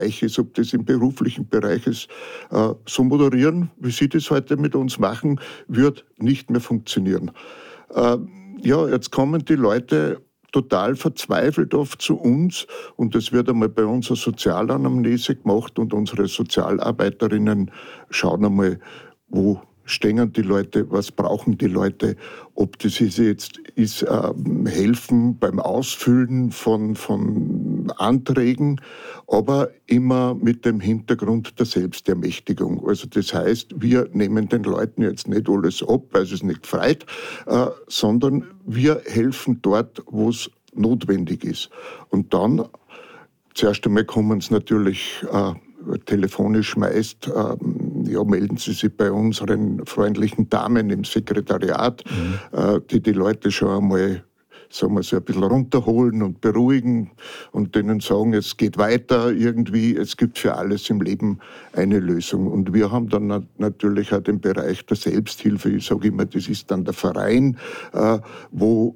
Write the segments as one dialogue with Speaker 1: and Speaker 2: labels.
Speaker 1: ist, ob das im beruflichen Bereich ist, so moderieren, wie Sie das heute mit uns machen, wird nicht mehr funktionieren. Jetzt kommen die Leute total verzweifelt oft zu uns und es wird einmal bei uns eine Sozialanamnese gemacht und unsere Sozialarbeiterinnen schauen einmal, wo stehen die Leute, was brauchen die Leute, ob das jetzt ist helfen beim Ausfüllen von Anträgen, aber immer mit dem Hintergrund der Selbstermächtigung. Also das heißt, wir nehmen den Leuten jetzt nicht alles ab, weil es nicht freut, sondern wir helfen dort, wo es notwendig ist. Und dann, zuerst einmal kommen es natürlich telefonisch meist, melden Sie sich bei unseren freundlichen Damen im Sekretariat, die Leute schon einmal, sagen wir so, ein bisschen runterholen und beruhigen und denen sagen, es geht weiter irgendwie, es gibt für alles im Leben eine Lösung. Und wir haben dann natürlich auch den Bereich der Selbsthilfe, ich sage immer, das ist dann der Verein, wo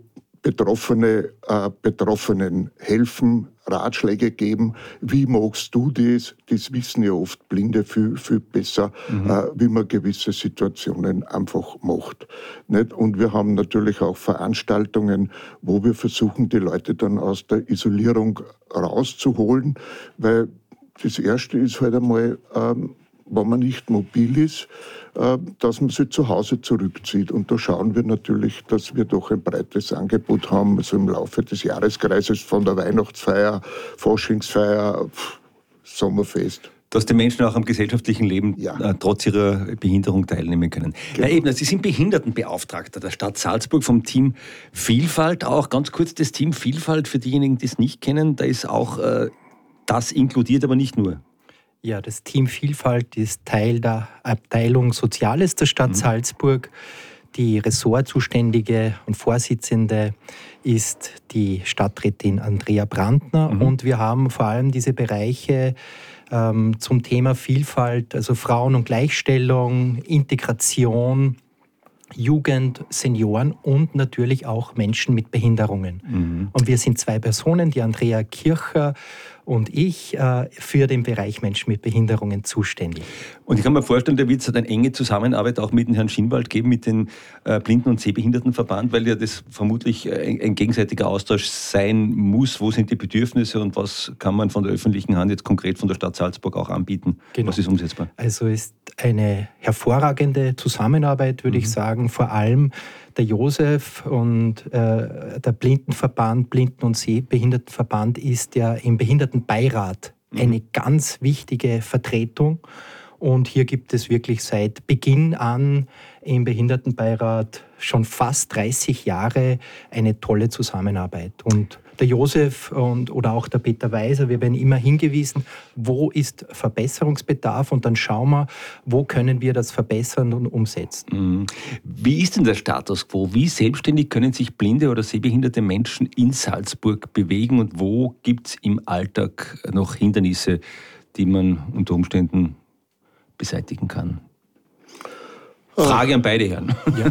Speaker 1: Betroffenen helfen, Ratschläge geben. Wie magst du das? Das wissen ja oft Blinde viel, viel besser, wie man gewisse Situationen einfach macht. Nicht? Und wir haben natürlich auch Veranstaltungen, wo wir versuchen, die Leute dann aus der Isolierung rauszuholen, weil das Erste ist halt einmal, wenn man nicht mobil ist, dass man sich zu Hause zurückzieht. Und da schauen wir natürlich, dass wir doch ein breites Angebot haben, also im Laufe des Jahreskreises von der Weihnachtsfeier, Faschingsfeier, Sommerfest.
Speaker 2: Dass die Menschen auch am gesellschaftlichen Leben trotz ihrer Behinderung teilnehmen können. Genau. Herr Ebner, Sie sind Behindertenbeauftragter der Stadt Salzburg vom Team Vielfalt. Auch ganz kurz das Team Vielfalt, für diejenigen, die es nicht kennen, da ist auch das inkludiert, aber nicht nur.
Speaker 3: Ja, das Team Vielfalt ist Teil der Abteilung Soziales der Stadt Salzburg. Die Ressortzuständige und Vorsitzende ist die Stadträtin Andrea Brandner. Und wir haben vor allem diese Bereiche zum Thema Vielfalt, also Frauen- und Gleichstellung, Integration, Jugend, Senioren und natürlich auch Menschen mit Behinderungen. Und wir sind 2 Personen, die Andrea Kircher und ich, für den Bereich Menschen mit Behinderungen zuständig.
Speaker 2: Und ich kann mir vorstellen, da wird es eine enge Zusammenarbeit auch mit dem Herrn Schinwald geben, mit dem Blinden- und Sehbehindertenverband, weil ja das vermutlich ein gegenseitiger Austausch sein muss. Wo sind die Bedürfnisse und was kann man von der öffentlichen Hand jetzt konkret von der Stadt Salzburg auch anbieten?
Speaker 3: Genau.
Speaker 2: Was ist umsetzbar?
Speaker 3: Also ist eine hervorragende Zusammenarbeit, würde ich sagen. Vor allem der Josef und der Blindenverband, Blinden- und Sehbehindertenverband ist ja im Behindertenbeirat eine ganz wichtige Vertretung. Und hier gibt es wirklich seit Beginn an im Behindertenbeirat schon fast 30 Jahre eine tolle Zusammenarbeit. Und der Josef oder auch der Peter Weiser, wir werden immer hingewiesen, wo ist Verbesserungsbedarf und dann schauen wir, wo können wir das verbessern und umsetzen.
Speaker 2: Wie ist denn der Status quo? Wie selbstständig können sich blinde oder sehbehinderte Menschen in Salzburg bewegen und wo gibt es im Alltag noch Hindernisse, die man unter Umständen beseitigen kann? Frage an beide Herren. Ja.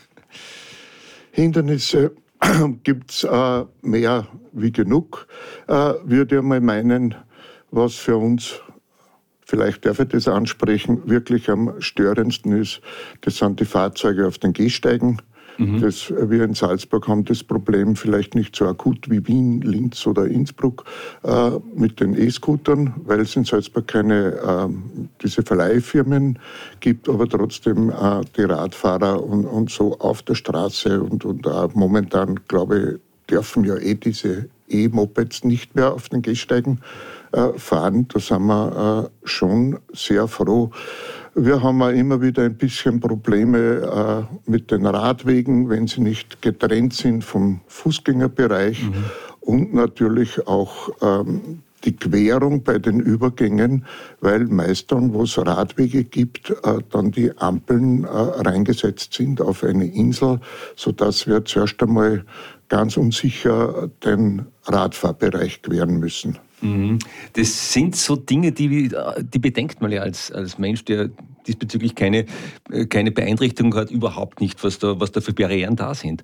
Speaker 1: Hindernisse gibt es mehr wie genug, würde ich mal meinen, was für uns, vielleicht darf ich das ansprechen, wirklich am störendsten ist, das sind die Fahrzeuge auf den Gehsteigen. Wir in Salzburg haben das Problem vielleicht nicht so akut wie Wien, Linz oder Innsbruck mit den E-Scootern, weil es in Salzburg keine diese Verleihfirmen gibt, aber trotzdem die Radfahrer und so auf der Straße und momentan, glaube ich, dürfen ja diese E-Mopeds nicht mehr auf den Gehsteigen fahren. Da sind wir schon sehr froh. Wir haben auch immer wieder ein bisschen Probleme mit den Radwegen, wenn sie nicht getrennt sind vom Fußgängerbereich. Und natürlich auch die Querung bei den Übergängen, weil meist dann, wo es Radwege gibt, dann die Ampeln reingesetzt sind auf eine Insel, sodass wir zuerst einmal ganz unsicher den Radfahrbereich queren müssen.
Speaker 2: Das sind so Dinge, die bedenkt man ja als Mensch, der diesbezüglich keine Beeinträchtigung hat, überhaupt nicht, was da für Barrieren da sind.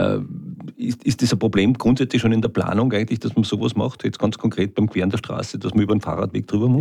Speaker 2: Ist das ein Problem grundsätzlich schon in der Planung eigentlich, dass man sowas macht, jetzt ganz konkret beim Queren der Straße, dass man über den Fahrradweg drüber muss?